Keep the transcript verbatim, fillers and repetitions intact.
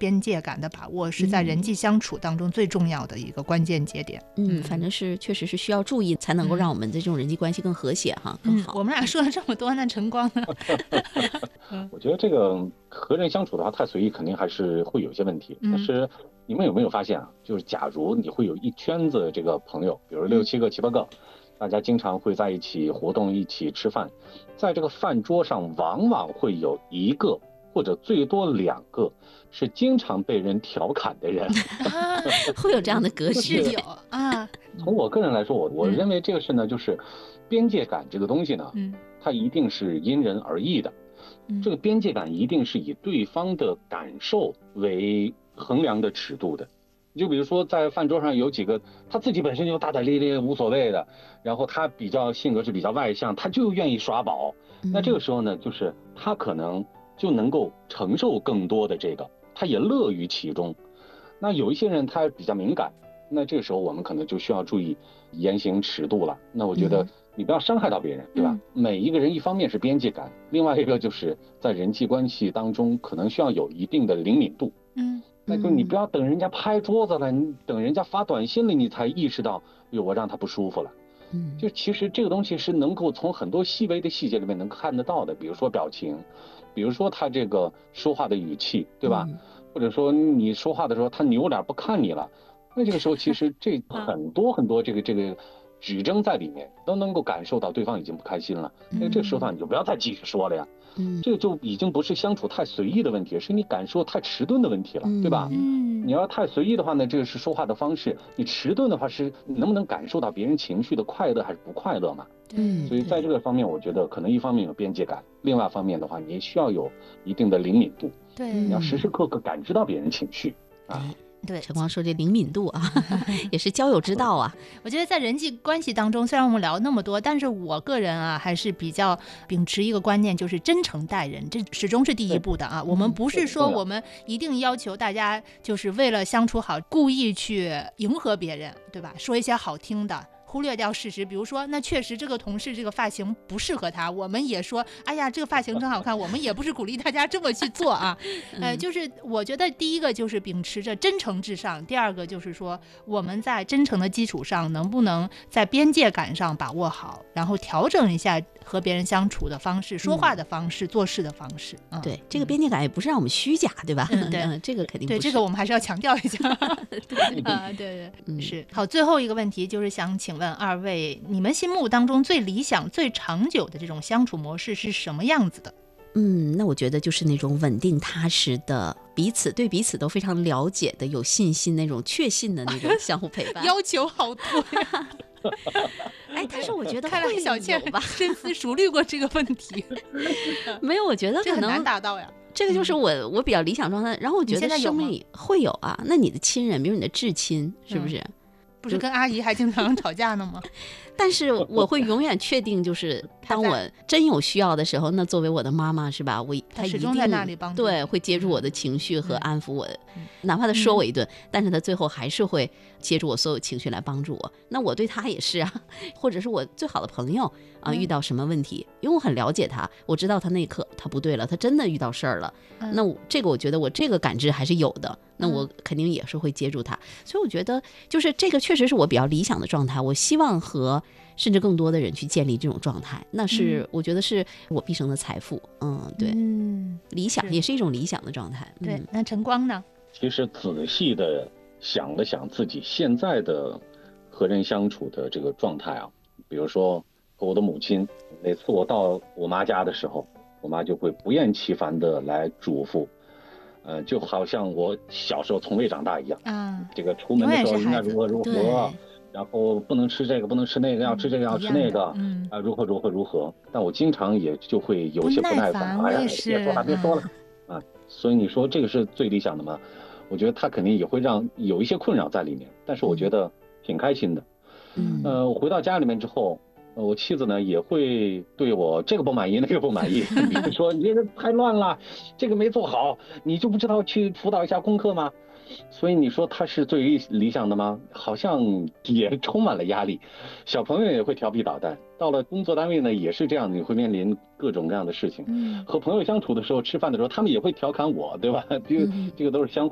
边界感的把握是在人际相处当中最重要的一个关键节点。 嗯，嗯反正是确实是需要注意，才能够让我们的这种人际关系更和谐哈，更好。 嗯、我们俩说了这么多，那晨光呢？ 我觉得这个和人相处的话太随意，肯定还是会有一些问题。但是你们有没有发现啊？就是假如你会有一圈子这个朋友，比如六七个、七八个，大家经常会在一起活动、一起吃饭，在这个饭桌上，往往会有一个或者最多两个是经常被人调侃的人， 啊、 会有这样的格局有啊。 从我个人来说，我我认为这个是呢，就是边界感这个东西呢，嗯，它一定是因人而异的。这个边界感一定是以对方的感受为衡量的尺度的。就比如说在饭桌上有几个他自己本身就大大咧咧无所谓的，然后他比较性格是比较外向，他就愿意耍宝，那这个时候呢，就是他可能就能够承受更多的这个，他也乐于其中。那有一些人他比较敏感，那这个时候我们可能就需要注意言行尺度了。那我觉得你不要伤害到别人，对吧？每一个人一方面是边界感，另外一个就是在人际关系当中可能需要有一定的灵敏度。嗯，那就你不要等人家拍桌子了，你等人家发短信了，你才意识到，哟，我让他不舒服了。嗯，就其实这个东西是能够从很多细微的细节里面能看得到的，比如说表情，比如说他这个说话的语气，对吧？嗯，或者说你说话的时候他扭脸不看你了，那这个时候其实这很多很多这个这个指征在里面，都能够感受到对方已经不开心了。那这个时候你就不要再继续说了呀。嗯，这个就已经不是相处太随意的问题，是你感受太迟钝的问题了，对吧？嗯，你要太随意的话呢，这个是说话的方式；你迟钝的话，是你能不能感受到别人情绪的快乐还是不快乐嘛？嗯，所以在这个方面，我觉得可能一方面有边界感，另外一方面的话，你也需要有一定的灵敏度。对，你要时时刻刻感知到别人情绪啊。 对，晨光说这灵敏度啊，也是交友之道啊。 我觉得在人际关系当中，虽然我们聊那么多，但是我个人啊，还是比较秉持一个观念，就是真诚待人，这始终是第一步的啊。我们不是说我们一定要求大家就是为了相处好，故意去迎合别人，对吧？说一些好听的。忽略掉事实，比如说那确实这个同事这个发型不适合他，我们也说哎呀这个发型真好看，我们也不是鼓励大家这么去做啊。呃，就是我觉得第一个就是秉持着真诚至上，第二个就是说我们在真诚的基础上能不能在边界感上把握好，然后调整一下和别人相处的方式、说话的方式、嗯、做事的方式、 嗯、对，这个边界感也不是让我们虚假，对吧？嗯，对，这个肯定不是。 对，这个我们还是要强调一下。对啊，对对、嗯、是。好，最后一个问题就是想请问问二位，你们心目当中最理想最长久的这种相处模式是什么样子的？ 嗯，那我觉得就是那种稳定踏实的，彼此对彼此都非常了解的，有信心那种确信的那种相互陪伴。 要求好多呀。 哎，但是我觉得看来小倩吧深思熟虑过这个问题。 没有，我觉得可能这很难达到呀。 这个就是我、嗯、我比较理想状态。然后我觉得生命里会有啊，那你的亲人，比如你的至亲，是不是？嗯， 不是跟阿姨还经常吵架呢吗？ 但是我会永远确定，就是当我真有需要的时候，那作为我的妈妈是吧，我她始终在那里帮助， 对，会接住我的情绪和安抚我、嗯、哪怕她说我一顿、嗯、但是她最后还是会接住我所有情绪来帮助我。那我对她也是啊，或者是我最好的朋友啊，遇到什么问题、嗯、因为我很了解她，我知道她那一刻她不对了，她真的遇到事儿了、嗯、那我这个我觉得我这个感知还是有的，那我肯定也是会接住她。所以我觉得就是这个确实是我比较理想的状态，我希望和甚至更多的人去建立这种状态，那是我觉得是我毕生的财富。嗯，对，嗯，理想也是一种理想的状态。 对，嗯、那晨光呢？ 其实仔细的想了想自己现在的和人相处的这个状态啊，比如说和我的母亲，每次我到我妈家的时候，我妈就会不厌其烦的来嘱咐，呃，就好像我小时候从未长大一样。啊，这个出门的时候应该如何如何。然后不能吃这个，不能吃那个，要吃这个，要吃那个，嗯啊，如何如何如何。但我经常也就会有些不耐烦，哎呀，别说了，别说了，啊。所以你说这个是最理想的吗？我觉得他肯定也会让有一些困扰在里面，但是我觉得挺开心的。嗯，呃，我回到家里面之后，呃，我妻子呢也会对我这个不满意，那个不满意，比如说你这个太乱了，这个没做好，你就不知道去辅导一下功课吗？所以你说他是最理想的吗？好像也充满了压力，小朋友也会调皮捣蛋，到了工作单位呢也是这样，你会面临各种各样的事情。嗯，和朋友相处的时候，吃饭的时候，他们也会调侃我，对吧？这个这个都是相